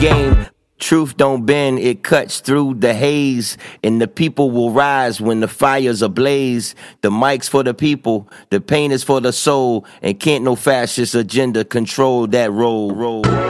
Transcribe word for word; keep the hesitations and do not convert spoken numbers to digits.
game. Truth don't bend, it cuts through the haze, and the people will rise when the fires ablaze. The mic's for the people, the pain is for the soul, and can't no fascist agenda control that role.